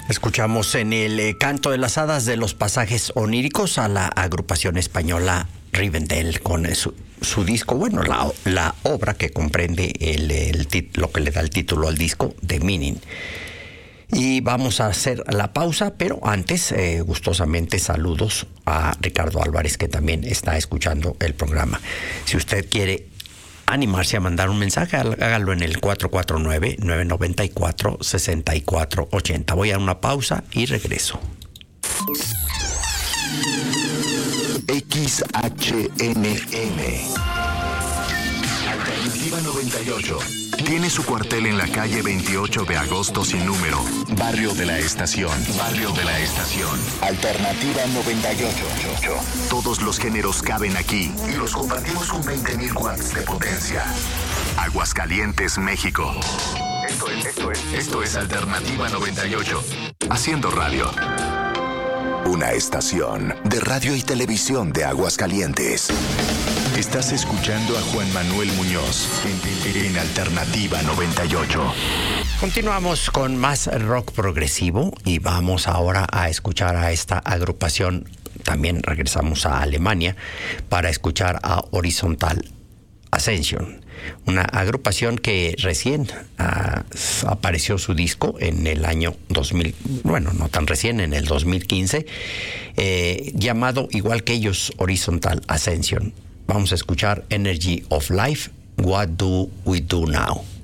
Escuchamos en el Canto de las Hadas de los pasajes oníricos a la agrupación española Rivendell con su disco, bueno, la obra que comprende lo que le da el título al disco, The Meaning. Y vamos a hacer la pausa, pero antes, gustosamente saludos a Ricardo Álvarez, que también está escuchando el programa. Si usted quiere animarse a mandar un mensaje, hágalo en el 449-994-6480. Voy a una pausa y regreso. XHNM Alternativa 98 tiene su cuartel en la calle 28 de agosto sin número, Barrio de la Estación. Barrio de la Estación. Alternativa 98. Todos los géneros caben aquí y los compartimos con 20,000 watts de potencia. Aguascalientes, México. Esto es Alternativa 98. Haciendo radio. Una estación de radio y televisión de Aguascalientes. Estás escuchando a Juan Manuel Muñoz en Alternativa 98. Continuamos con más rock progresivo y vamos ahora a escuchar a esta agrupación. También regresamos a Alemania para escuchar a Horizontal Ascension, una agrupación que recién apareció su disco en el año 2000, bueno, no tan recién, en el 2015, llamado igual que ellos, Horizontal Ascension. Vamos a escuchar Energy of Life, What Do We Do Now?